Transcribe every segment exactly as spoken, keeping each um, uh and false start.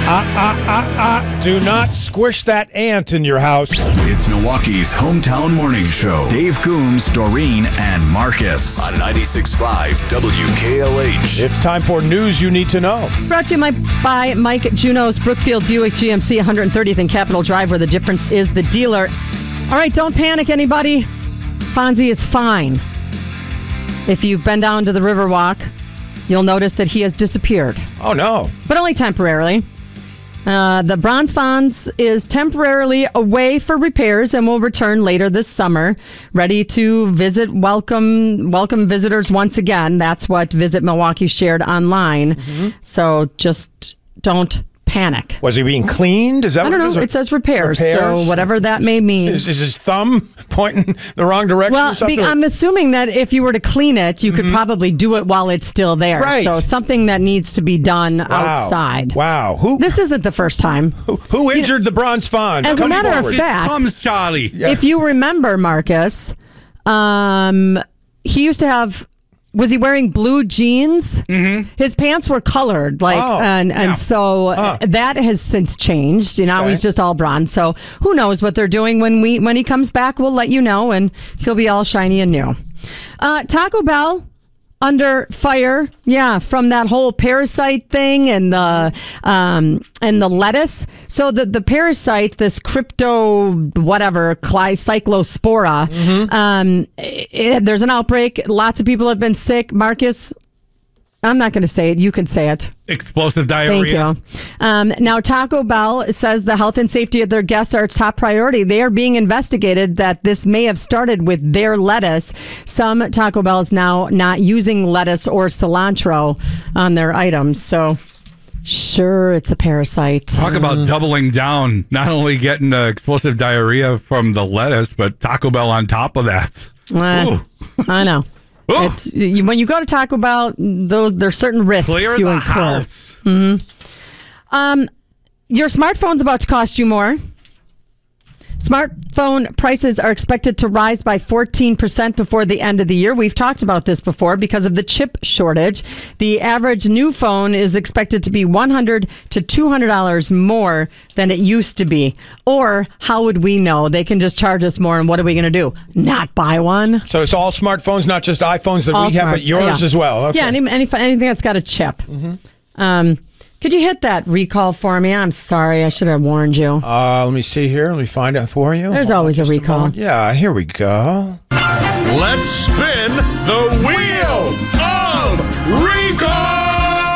Ah, ah, ah, ah. Do not squish that ant in your house. It's Milwaukee's hometown morning show. Dave Coombs, Doreen, and Marcus on ninety-six point five W K L H. It's time for news you need to know. Brought to you by Mike Juno's Brookfield Buick G M C, one hundred thirtieth and Capitol Drive, where the difference is the dealer. All right, don't panic, anybody. Fonzie is fine. If you've been down to the Riverwalk, you'll notice that he has disappeared. Oh, no. But only temporarily. Uh, the Bronze Fonz is temporarily away for repairs and will return later this summer, ready to visit, welcome welcome visitors once again. That's what Visit Milwaukee shared online. Mm-hmm. So just don't panic. Was he being cleaned? Is that I what don't it is? know. It says repairs, repairs, so whatever that may mean. Is, is his thumb pointing the wrong direction well, or something? Be, I'm assuming that if you were to clean it, you mm-hmm. could probably do it while it's still there. Right. So something that needs to be done wow. outside. Wow. Who? This isn't the first time. Who, who injured you know, the Bronze Fonz? As Come a matter forward. of fact, Tom's Charlie. Yeah. If you remember, Marcus, um, he used to have. Was he wearing blue jeans? Mm-hmm. His pants were colored, like, oh, and and yeah. so huh. that has since changed. You know, Okay. he's just all bronze. So who knows what they're doing when we when he comes back? We'll let you know, and he'll be all shiny and new. Uh, Taco Bell under fire, yeah, from that whole parasite thing and the um, and the lettuce. So the the parasite, this crypto whatever cyclospora, mm-hmm. um, it, there's an outbreak. Lots of people have been sick. Marcus, I'm not going to say it. You can say it. Explosive diarrhea. Thank you. Um, now, Taco Bell says the health and safety of their guests are its top priority. They are being investigated that this may have started with their lettuce. Some Taco Bell is now not using lettuce or cilantro on their items. So, sure, it's a parasite. Talk about doubling down. Not only getting uh, explosive diarrhea from the lettuce, but Taco Bell on top of that. Uh, I know. It's, you, when you go to Taco Bell, those there's certain risks Clear you the incur. house. Mm-hmm. Um, your smartphone's about to cost you more. Smartphone prices are expected to rise by fourteen percent before the end of the year. We've talked about this before because of the chip shortage. The average new phone is expected to be one hundred to two hundred dollars more than it used to be. Or how would we know? They can just charge us more, and what are we going to do? Not buy one? So it's all smartphones, not just iPhones that all we have, smart. but yours yeah. as well. Okay. Yeah, any, any, anything that's got a chip. Mm-hmm. Um, could you hit that recall for me? I'm sorry. I should have warned you. Uh, let me see here. Let me find it for you. There's Hold always on a just recall. moment. Yeah, here we go. Let's spin the wheel of recalls!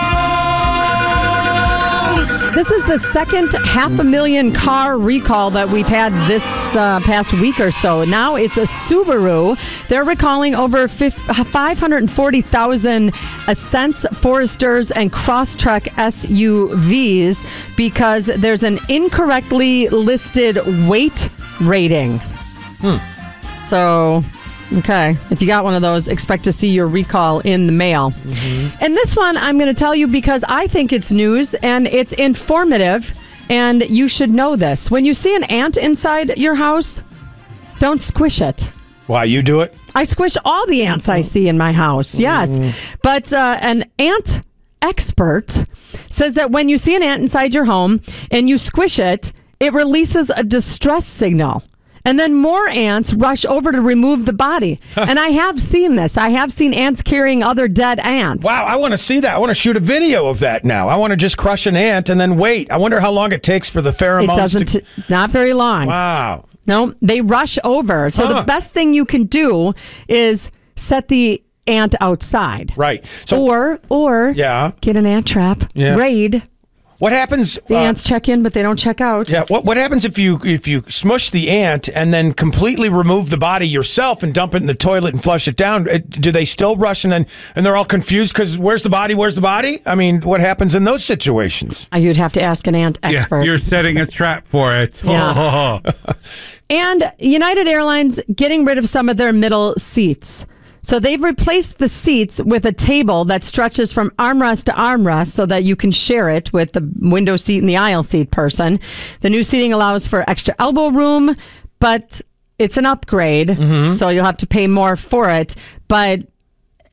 This is the second half a million car recall that we've had this uh, past week or so. Now it's a Subaru. They're recalling over five hundred forty thousand Ascents, Foresters, and Crosstrek S U Vs because there's an incorrectly listed weight rating. Hmm. So... Okay. If you got one of those, expect to see your recall in the mail. Mm-hmm. And this one, I'm going to tell you because I think it's news and it's informative and you should know this. When you see an ant inside your house, don't squish it. Why, you do it? I squish all the ants I see in my house, yes. Mm. But uh, an ant expert says that when you see an ant inside your home and you squish it, it releases a distress signal. And then more ants rush over to remove the body. And I have seen this. I have seen ants carrying other dead ants. Wow, I want to see that. I want to shoot a video of that now. I want to just crush an ant and then wait. I wonder how long it takes for the pheromones It doesn't, to... t- not very long. Wow. No, they rush over. So huh. the best thing you can do is set the ant outside. Right. So, or, or yeah. get an ant trap, yeah. raid. What happens? The uh, ants check in, but they don't check out. Yeah. What What happens if you if you smush the ant and then completely remove the body yourself and dump it in the toilet and flush it down? It, do they still rush and then and they're all confused because where's the body? Where's the body? I mean, what happens in those situations? You'd have to ask an ant expert. Yeah, you're setting a trap for it. Yeah. And United Airlines getting rid of some of their middle seats. So they've replaced the seats with a table that stretches from armrest to armrest so that you can share it with the window seat and the aisle seat person. The new seating allows for extra elbow room, but it's an upgrade, mm-hmm. so you'll have to pay more for it. But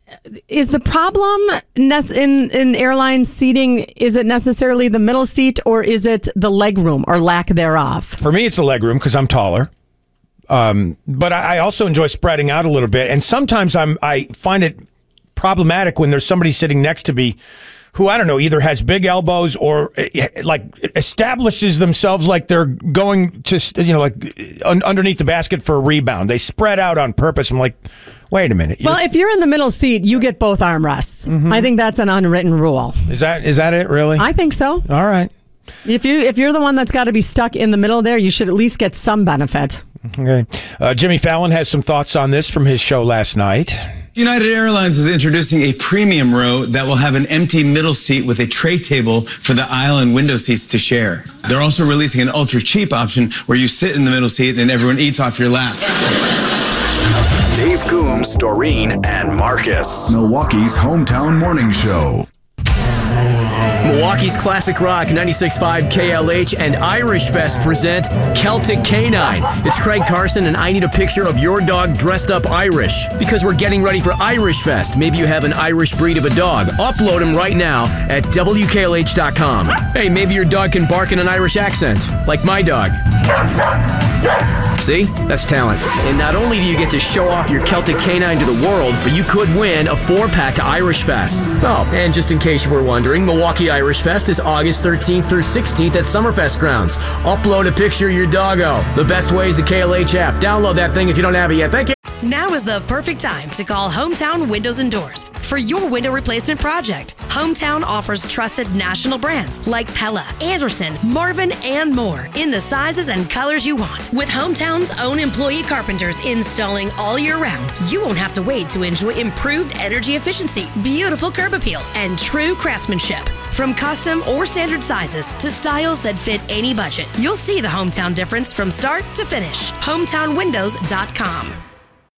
is the problem nec- in in airline seating? Is it necessarily the middle seat, or is it the leg room or lack thereof? For me, it's the leg room because I'm taller. Um, but I, I also enjoy spreading out a little bit, and sometimes I'm I find it problematic when there's somebody sitting next to me who, I don't know, either has big elbows or like establishes themselves like they're going to, you know, like un- underneath the basket for a rebound. They spread out on purpose. I'm like, wait a minute. Well, if you're in the middle seat, you get both armrests. Mm-hmm. I think that's an unwritten rule. Is that is that it, really? I think so. All right. If you if you're the one that's got to be stuck in the middle there, you should at least get some benefit. Okay. Uh, Jimmy Fallon has some thoughts on this from his show last night. United Airlines is introducing a premium row that will have an empty middle seat with a tray table for the aisle and window seats to share. They're also releasing an ultra cheap option where you sit in the middle seat and everyone eats off your lap. Dave Coombs, Doreen, and Marcus. Milwaukee's hometown morning show. Milwaukee's Classic Rock ninety-six point five K L H and Irish Fest present Celtic Canine. It's Craig Carson and I need a picture of your dog dressed up Irish because we're getting ready for Irish Fest. Maybe you have an Irish breed of a dog. Upload him right now at W K L H dot com. Hey, maybe your dog can bark in an Irish accent, like my dog. See? That's talent. And not only do you get to show off your Celtic Canine to the world, but you could win a four-pack to Irish Fest. Oh, and just in case you were wondering, Milwaukee Irish Fest is August thirteenth through sixteenth at Summerfest grounds. Upload a picture of your doggo. The best way is the K L H app. Download that thing if you don't have it yet. Thank you. Now is the perfect time to call Hometown Windows and Doors for your window replacement project. Hometown offers trusted national brands like Pella, Anderson, Marvin, and more in the sizes and colors you want. With Hometown's own employee carpenters installing all year round, you won't have to wait to enjoy improved energy efficiency, beautiful curb appeal, and true craftsmanship. From custom or standard sizes to styles that fit any budget, you'll see the Hometown difference from start to finish. hometown windows dot com.